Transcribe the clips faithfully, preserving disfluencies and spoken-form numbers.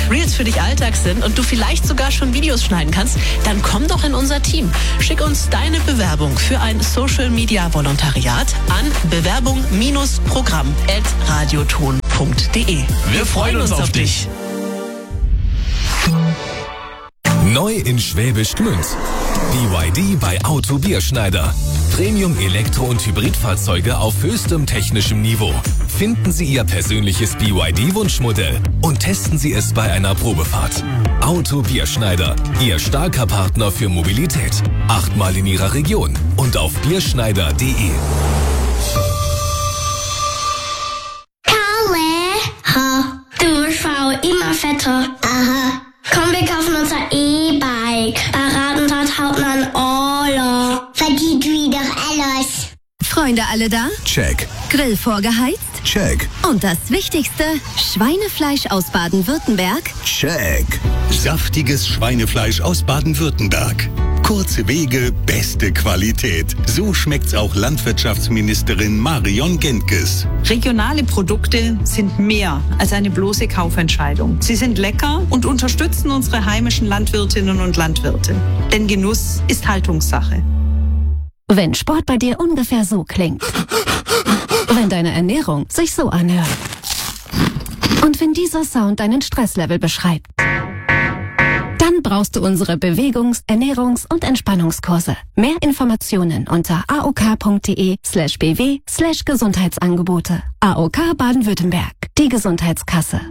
Reels für dich Alltag sind und du vielleicht sogar schon Videos schneiden kannst, dann komm doch in unser Team. Schick uns deine Bewerbung für ein Social Media Volontariat an bewerbung-programm at radioton punkt de. Wir freuen uns auf dich. Neu in Schwäbisch Gmünd. B Y D bei Auto Bierschneider. Premium Elektro- und Hybridfahrzeuge auf höchstem technischem Niveau. Finden Sie Ihr persönliches B Y D-Wunschmodell und testen Sie es bei einer Probefahrt. Auto Bierschneider, Ihr starker Partner für Mobilität. Achtmal in Ihrer Region und auf bierschneider punkt de. Karle, ha, Durchfall immer fetter. Aha. Komm, wir kaufen unser E-Bike. Paradentat haut man Ola. Verdient wieder alles. Freunde alle da? Check. Grill vorgeheizt? Check. Und das Wichtigste, Schweinefleisch aus Baden-Württemberg? Check. Saftiges Schweinefleisch aus Baden-Württemberg. Kurze Wege, beste Qualität. So schmeckt's auch Landwirtschaftsministerin Marion Gentges. Regionale Produkte sind mehr als eine bloße Kaufentscheidung. Sie sind lecker und unterstützen unsere heimischen Landwirtinnen und Landwirte. Denn Genuss ist Haltungssache. Wenn Sport bei dir ungefähr so klingt. Wenn deine Ernährung sich so anhört. Und wenn dieser Sound deinen Stresslevel beschreibt. Dann brauchst du unsere Bewegungs-, Ernährungs- und Entspannungskurse. Mehr Informationen unter aok.de slash bw slash Gesundheitsangebote. A O K Baden-Württemberg, die Gesundheitskasse.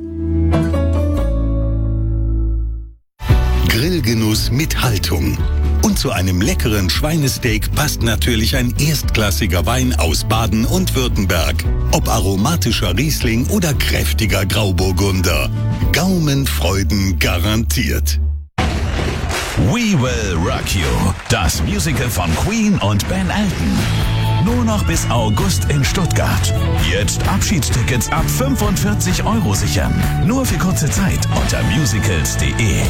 Grillgenuss mit Haltung. Und zu einem leckeren Schweinesteak passt natürlich ein erstklassiger Wein aus Baden und Württemberg. Ob aromatischer Riesling oder kräftiger Grauburgunder. Gaumenfreuden garantiert. We Will Rock You, das Musical von Queen und Ben Elton. Nur noch bis August in Stuttgart. Jetzt Abschiedstickets ab fünfundvierzig Euro sichern. Nur für kurze Zeit unter musicals punkt de.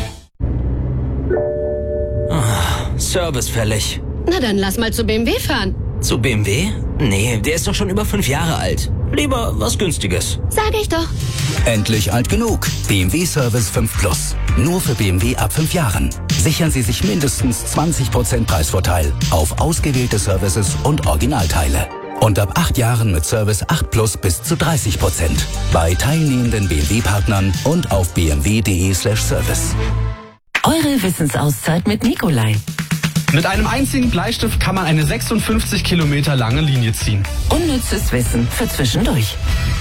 Oh, Service fällig. Na dann lass mal zu B M W fahren. Zu B M W? Nee, der ist doch schon über fünf Jahre alt. Lieber was Günstiges. Sag ich doch. Endlich alt genug. B M W Service fünf Plus. Nur für B M W ab fünf Jahren. Sichern Sie sich mindestens zwanzig Prozent Preisvorteil auf ausgewählte Services und Originalteile. Und ab acht Jahren mit Service acht Plus bis zu dreißig Prozent. Bei teilnehmenden B M W-Partnern und auf b m w punkt de slash service. Eure Wissensauszeit mit Nikolai. Mit einem einzigen Bleistift kann man eine sechsundfünfzig Kilometer lange Linie ziehen. Unnützes Wissen für zwischendurch.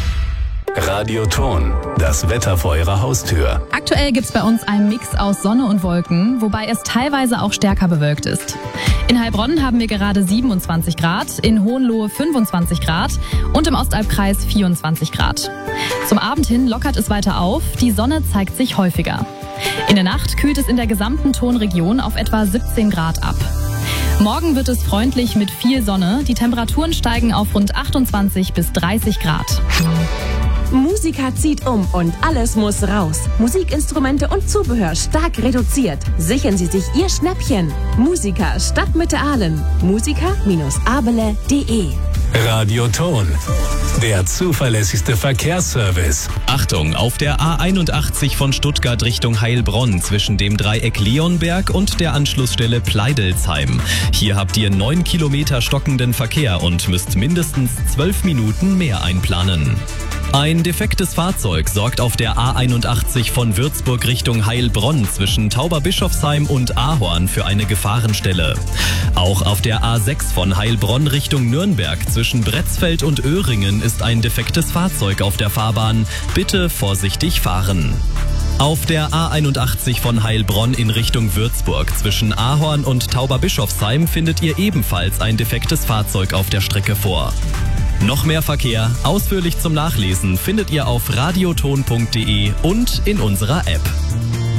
Radioton, das Wetter vor Ihrer Haustür. Aktuell gibt's bei uns einen Mix aus Sonne und Wolken, wobei es teilweise auch stärker bewölkt ist. In Heilbronn haben wir gerade siebenundzwanzig Grad, in Hohenlohe fünfundzwanzig Grad und im Ostalbkreis vierundzwanzig Grad. Zum Abend hin lockert es weiter auf, die Sonne zeigt sich häufiger. In der Nacht kühlt es in der gesamten Tonregion auf etwa siebzehn Grad ab. Morgen wird es freundlich mit viel Sonne, die Temperaturen steigen auf rund achtundzwanzig bis dreißig Grad. Musica zieht um und alles muss raus. Musikinstrumente und Zubehör stark reduziert. Sichern Sie sich Ihr Schnäppchen. Musica Stadtmitte Aalen. musica Bindestrich abele punkt de. Radioton, der zuverlässigste Verkehrsservice. Achtung, auf der A einundachtzig von Stuttgart Richtung Heilbronn zwischen dem Dreieck Leonberg und der Anschlussstelle Pleidelsheim. Hier habt ihr neun Kilometer stockenden Verkehr und müsst mindestens zwölf Minuten mehr einplanen. Ein defektes Fahrzeug sorgt auf der A einundachtzig von Würzburg Richtung Heilbronn zwischen Tauberbischofsheim und Ahorn für eine Gefahrenstelle. Auch auf der A sechs von Heilbronn Richtung Nürnberg zwischen Bretzfeld und Öhringen ist ein defektes Fahrzeug auf der Fahrbahn. Bitte vorsichtig fahren. Auf der A einundachtzig von Heilbronn in Richtung Würzburg zwischen Ahorn und Tauberbischofsheim findet ihr ebenfalls ein defektes Fahrzeug auf der Strecke vor. Noch mehr Verkehr, ausführlich zum Nachlesen, findet ihr auf radioton punkt de und in unserer App.